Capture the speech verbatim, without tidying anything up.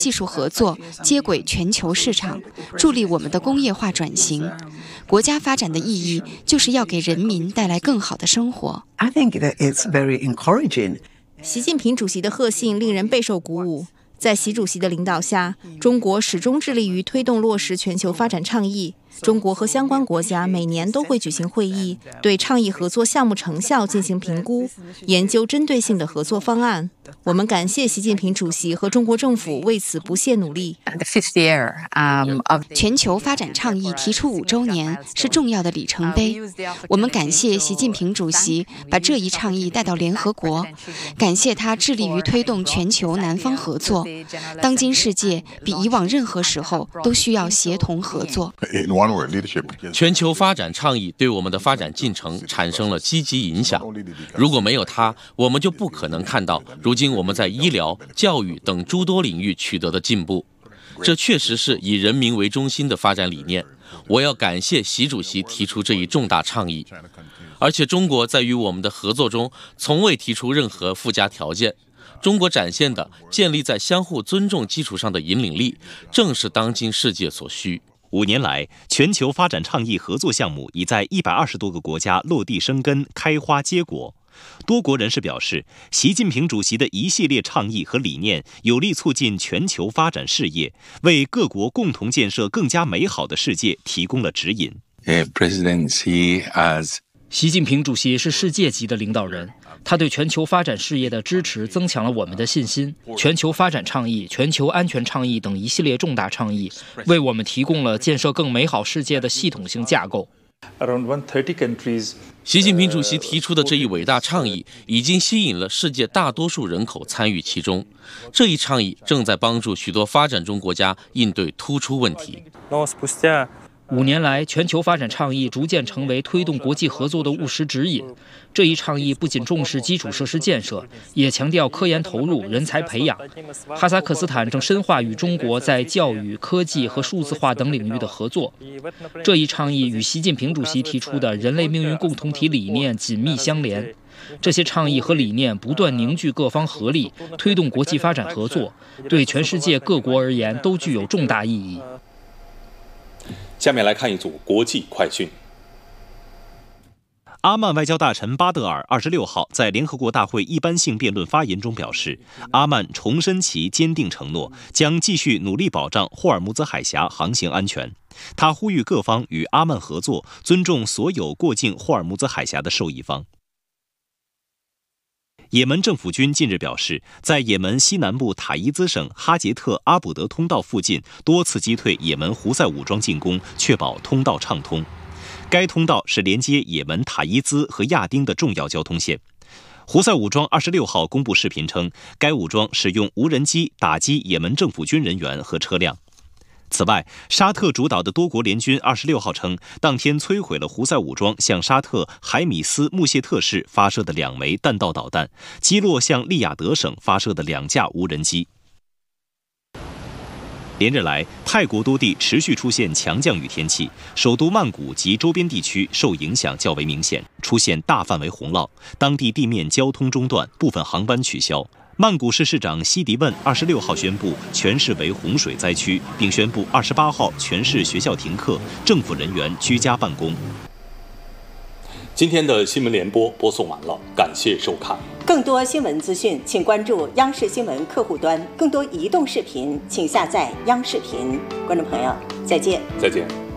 技术合作，接轨全球市场，助力我们的工业化转型。国家发展的意义就是要给人民带来更好的生活。 I think that it's very encouraging. 习近平主席的贺信令人备受鼓舞。在习主席的领导下，中国始终致力于推动落实全球发展倡议。中国和相关国家每年都会举行会议，对倡议合作项目成效进行评估，研究针对性的合作方案。我们感谢习近平主席和中国政府为此不懈努力。 全球发展倡议提出五周年是重要的里程碑，我们感谢习近平主席把这一倡议带到联合国，感谢他致力于推动全球南方合作。当今世界比以往任何时候都需要协同合作。 全球发展倡议对我们的发展进程产生了积极影响。如果没有它，我们就不可能看到如今我们在医疗、教育等诸多领域取得的进步。这确实是以人民为中心的发展理念。我要感谢习主席提出这一重大倡议。而且中国在与我们的合作中从未提出任何附加条件。中国展现的建立在相互尊重基础上的引领力，正是当今世界所需。 五年来，全球发展倡议合作项目已在一百二十多个国家落地生根、开花结果。多国人士表示，习近平主席的一系列倡议和理念有力促进全球发展事业，为各国共同建设更加美好的世界提供了指引。 习近平主席是世界级的领导人，他对全球发展事业的支持增强了我们的信心。全球发展倡议、全球安全倡议等一系列重大倡议，为我们提供了建设更美好世界的系统性架构。 习近平主席提出的这一伟大倡议已经吸引了世界大多数人口参与其中。这一倡议正在帮助许多发展中国家应对突出问题。 五年来，全球发展倡议逐渐成为推动国际合作的务实指引。这一倡议不仅重视基础设施建设，也强调科研投入、人才培养。哈萨克斯坦正深化与中国在教育、科技和数字化等领域的合作。这一倡议与习近平主席提出的人类命运共同体理念紧密相连。这些倡议和理念不断凝聚各方合力，推动国际发展合作，对全世界各国而言都具有重大意义。 下面来看一组国际快讯。 阿曼外交大臣巴德尔二十六号在联合国大会一般性辩论发言中表示，阿曼重申其坚定承诺，将继续努力保障霍尔木兹海峡航行安全。他呼吁各方与阿曼合作，尊重所有过境霍尔木兹海峡的受益方。也门政府军近日表示，在也门西南部塔伊兹省哈杰特阿卜德通道附近多次击退也门胡塞武装进攻，确保通道畅通。该通道是连接也门塔伊兹和亚丁的重要交通线。胡塞武装二十六号公布视频称，该武装使用无人机打击也门政府军人员和车辆。此外，沙特主导的多国联军二十六号称，当天摧毁了胡塞武装向沙特海米斯穆谢特市发射的两枚弹道导弹，击落向利雅得省发射的两架无人机。连日来，泰国多地持续出现强降雨天气，首都曼谷及周边地区受影响较为明显，出现大范围洪涝，当地地面交通中断，部分航班取消。曼谷市市长西迪问二十六号宣布全市为洪水灾区，并宣布二十八号全市学校停课，政府人员居家办公。 今天的新闻联播播送完了，感谢收看。 更多新闻资讯，请关注央视新闻客户端。更多移动视频，请下载央视频。观众朋友，再见。 再见。